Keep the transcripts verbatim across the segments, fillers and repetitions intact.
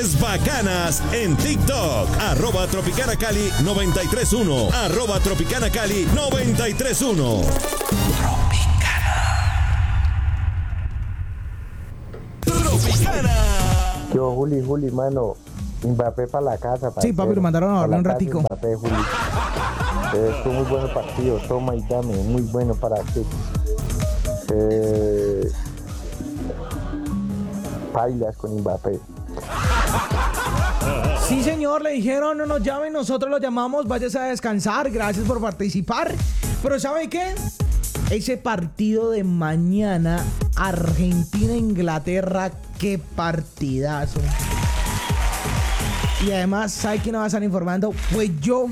Tres Bacanas en TikTok. Arroba Tropicana Cali noventa y tres punto uno. Arroba Tropicana Cali noventa y tres punto uno. Tropicana. Tropicana. Yo, Juli, Juli, mano. Mbappé para la casa. Sí, papi, lo mandaron a hablar un ratico. Mbappé, Juli. Eh, fue muy buen partido. Toma y dame. Muy bueno para que. Eh, Bailas con Mbappé. Sí, señor, le dijeron no nos llamen, nosotros lo llamamos, váyase a descansar, gracias por participar. Pero ¿sabe qué? Ese partido de mañana, Argentina-Inglaterra, qué partidazo. Y además, ¿sabe quién nos va a estar informando? Pues yo.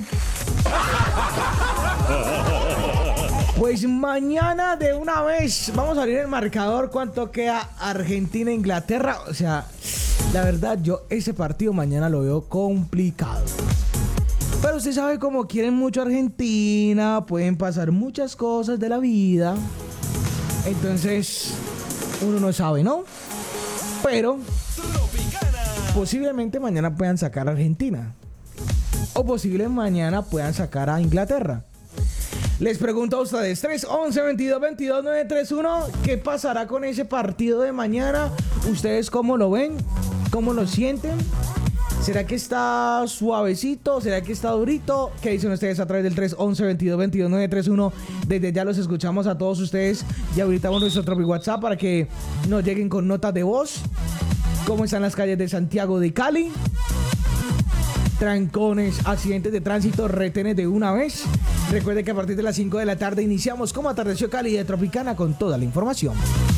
Pues mañana de una vez vamos a abrir el marcador cuánto queda Argentina-Inglaterra. O sea, la verdad yo ese partido mañana lo veo complicado. Pero usted sabe cómo quieren mucho a Argentina, pueden pasar muchas cosas de la vida. Entonces, uno no sabe, ¿no? Pero posiblemente mañana puedan sacar a Argentina. O posiblemente mañana puedan sacar a Inglaterra. Les pregunto a ustedes, tres once veintidós veintidós nueve treinta y uno, ¿qué pasará con ese partido de mañana? ¿Ustedes cómo lo ven? ¿Cómo lo sienten? ¿Será que está suavecito? ¿Será que está durito? ¿Qué dicen ustedes a través del tres once veintidós veintidós nueve treinta y uno? Desde ya los escuchamos a todos ustedes y ahorita vamos a nuestro Tropi WhatsApp para que nos lleguen con notas de voz. ¿Cómo están las calles de Santiago de Cali? Trancones, accidentes de tránsito, retenes de una vez. Recuerde que a partir de las cinco de la tarde iniciamos como Atardeció Cali de Tropicana con toda la información.